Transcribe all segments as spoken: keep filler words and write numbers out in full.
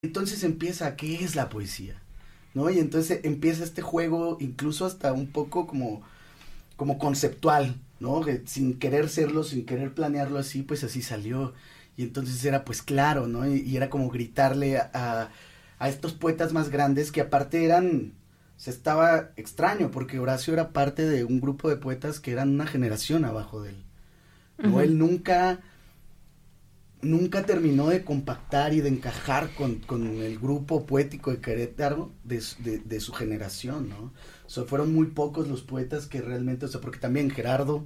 entonces empieza, ¿qué es la poesía? ¿No? Y entonces empieza este juego, incluso hasta un poco como, como conceptual, ¿no? Que sin querer serlo, sin querer planearlo así, pues así salió. Y entonces era pues claro, ¿no? Y, y era como gritarle a, a, a estos poetas más grandes que aparte eran, se estaba extraño, porque Horacio era parte de un grupo de poetas que eran una generación abajo de él. ¿No? Uh-huh. Él nunca... nunca terminó de compactar y de encajar con, con el grupo poético de Querétaro de, de, de su generación, ¿no? O sea, fueron muy pocos los poetas que realmente, o sea, porque también Gerardo,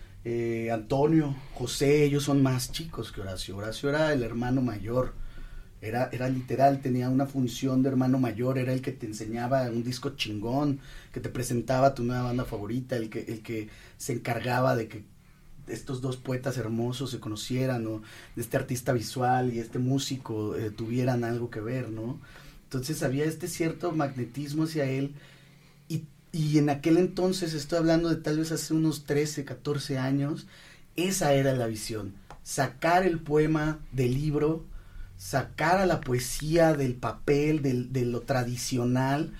eh, Antonio, José, ellos son más chicos que Horacio. Horacio era el hermano mayor, era, era literal, tenía una función de hermano mayor, era el que te enseñaba un disco chingón, que te presentaba tu nueva banda favorita, el que, el que se encargaba de que estos dos poetas hermosos se conocieran, ¿no? De este artista visual y este músico eh, tuvieran algo que ver, ¿no? Entonces había este cierto magnetismo hacia él y, y en aquel entonces, estoy hablando de tal vez hace unos trece, catorce años, esa era la visión, sacar el poema del libro, sacar a la poesía del papel, del, de lo tradicional,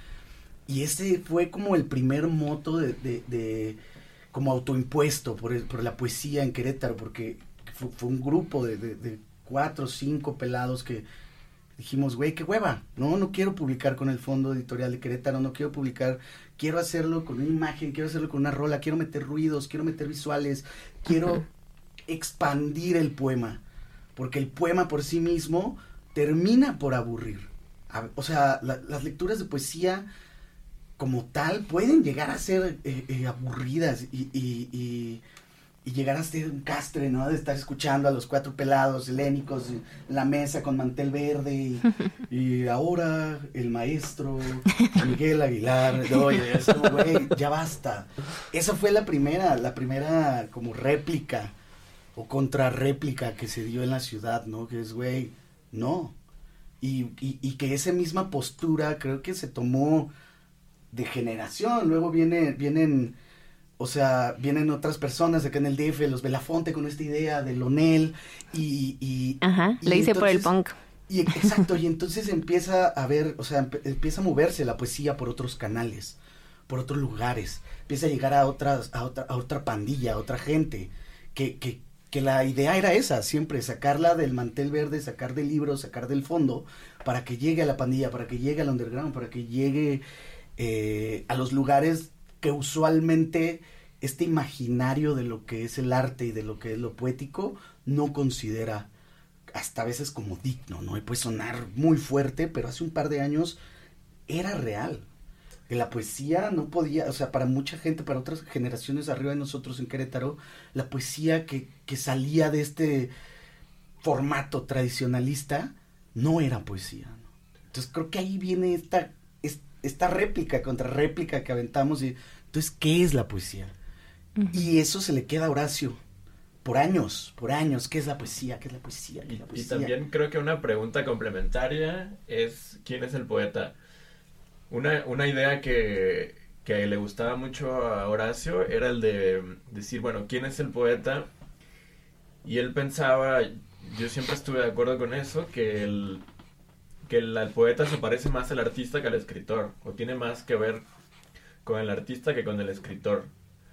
y ese fue como el primer moto de... de, de como autoimpuesto por, el, por la poesía en Querétaro, porque fue, fue un grupo de, de, de cuatro o cinco pelados que dijimos, güey, qué hueva, no, no quiero publicar con el Fondo Editorial de Querétaro, no quiero publicar, quiero hacerlo con una imagen, quiero hacerlo con una rola, quiero meter ruidos, quiero meter visuales, quiero uh-huh. expandir el poema, porque el poema por sí mismo termina por aburrir. O sea, la, las lecturas de poesía como tal, pueden llegar a ser eh, eh, aburridas y, y, y, y llegar a ser un castre, ¿no? De estar escuchando a los cuatro pelados helénicos en la mesa con mantel verde y, y ahora el maestro Miguel Aguilar, oye, eso, güey, ya basta. Esa fue la primera, la primera como réplica o contrarréplica que se dio en la ciudad, ¿no? Que es, güey, no. Y, y, y que esa misma postura creo que se tomó de generación, luego viene, vienen, o sea, vienen otras personas acá en el D F, los Belafonte con esta idea de Lonel, y... y Ajá, y lo hice entonces, por el punk. Y, exacto, y entonces empieza a ver, o sea, empieza a moverse la poesía por otros canales, por otros lugares, empieza a llegar a otras, a otra, a otra pandilla, a otra gente, que, que, que la idea era esa, siempre sacarla del mantel verde, sacar del libro, sacar del fondo, para que llegue a la pandilla, para que llegue al underground, para que llegue... Eh, a los lugares que usualmente este imaginario de lo que es el arte y de lo que es lo poético no considera hasta a veces como digno, ¿no? Y puede sonar muy fuerte, pero hace un par de años era real. Que la poesía no podía, o sea, para mucha gente, para otras generaciones arriba de nosotros en Querétaro, la poesía que, que salía de este formato tradicionalista no era poesía, ¿no? Entonces creo que ahí viene esta... esta réplica contra réplica que aventamos y entonces, ¿qué es la poesía? Uh-huh. Y eso se le queda a Horacio por años, por años, ¿qué es la poesía? ¿Qué es la poesía? ¿Qué es la poesía? Y también creo que una pregunta complementaria es ¿quién es el poeta? Una, una idea que, que le gustaba mucho a Horacio era el de decir, bueno, ¿quién es el poeta? Y él pensaba, yo siempre estuve de acuerdo con eso, que el que el, el poeta se parece más al artista que al escritor, o tiene más que ver con el artista que con el escritor.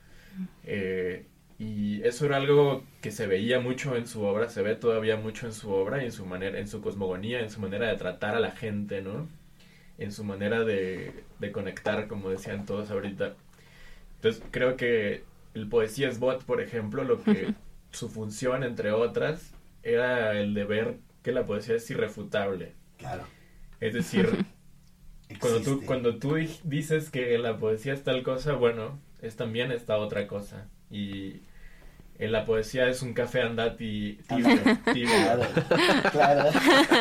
Eh, y eso era algo que se veía mucho en su obra, se ve todavía mucho en su obra y en su manera, en su cosmogonía, en su manera de tratar a la gente, ¿no? En su manera de, de conectar, como decían todos ahorita. Entonces creo que el Poesía es Bot, por ejemplo, lo que su función, entre otras, era el de ver que la poesía es irrefutable. Claro. Es decir, cuando tú, cuando tú dices que la poesía es tal cosa, bueno, es también esta otra cosa. Y en la poesía es un café andati tibio. tibio. Claro, claro.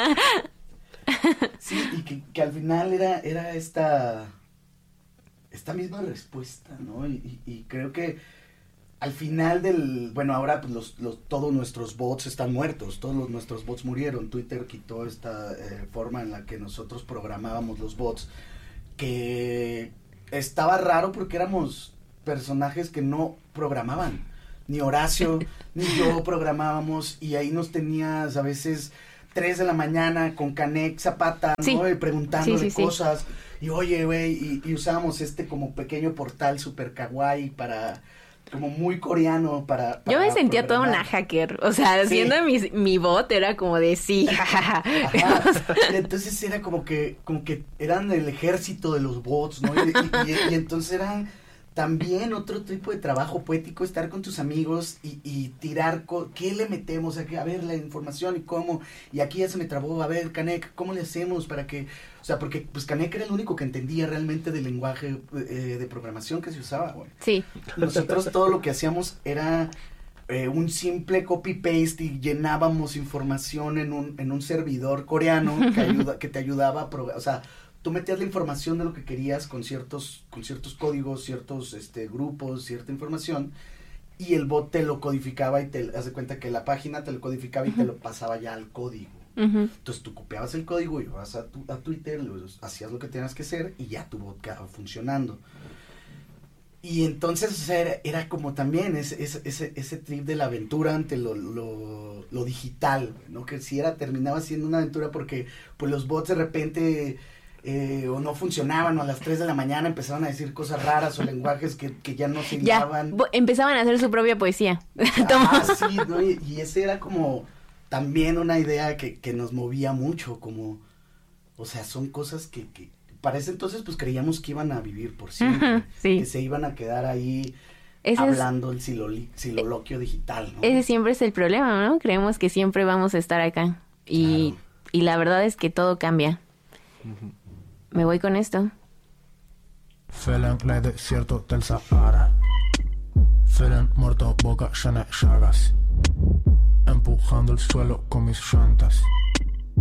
Sí, y que, que al final era, era esta, esta misma respuesta, ¿no? Y, y, y creo que al final del, bueno, ahora pues los, los, todos nuestros bots están muertos, todos los, nuestros bots murieron. Twitter quitó esta eh, forma en la que nosotros programábamos los bots, que estaba raro porque éramos personajes que no programaban, ni Horacio ni yo programábamos, y ahí nos tenías a veces tres de la mañana con Canek Zapata, ¿no? Sí. Y preguntándole Sí, sí, sí. cosas. Y oye, güey, y, y usábamos este como pequeño portal super kawaii para, como muy coreano para... para Yo me sentía toda programar. una hacker, o sea, Sí. haciendo mi, mi bot era como de sí, jajaja. Ajá. Y entonces era como que, como que eran el ejército de los bots, ¿no? Y, y- y- y entonces eran también otro tipo de trabajo poético, estar con tus amigos y, y tirar, co- ¿qué le metemos? A, que- a ver la información y cómo, y aquí ya se me trabó, a ver, Canek, ¿cómo le hacemos para que, o sea, porque pues Canek era el único que entendía realmente del lenguaje eh, de programación que se usaba, güey. Sí, Nosotros todo lo que hacíamos era eh, un simple copy-paste y llenábamos información en un, en un servidor coreano que, ayuda, que te ayudaba a probar, o sea, tú metías la información de lo que querías con ciertos, con ciertos códigos, ciertos este, grupos, cierta información, y el bot te lo codificaba y te hace cuenta que la página te lo codificaba y te lo pasaba ya al código. ujú. Entonces tú copiabas el código y vas a, tu, a Twitter, lo, hacías lo que tenías que hacer y ya tu bot quedaba funcionando. Y entonces, o sea, era, era como también ese, ese, ese, ese trip de la aventura ante lo, lo, lo digital, ¿no? Que si era, terminaba siendo una aventura porque pues los bots de repente eh, o no funcionaban o a las tres de la mañana empezaban a decir cosas raras o lenguajes que, que ya no se Ya, hilaban. bo- empezaban a hacer su propia poesía. Ah, sí, ¿no? Y, y ese era como también una idea que, que nos movía mucho, como, o sea, son cosas que, que para ese entonces pues creíamos que iban a vivir por siempre, Ujú, sí. que se iban a quedar ahí Ese es, hablando el siloli- siloloquio digital, ¿no? ese siempre es el problema, ¿no? Creemos que siempre vamos a estar acá. Y, Claro. y la verdad es que todo cambia. Me voy con esto. Felen el desierto del Sahara. Felen muerto, boca llena de llagas. Empujando el suelo con mis llantas.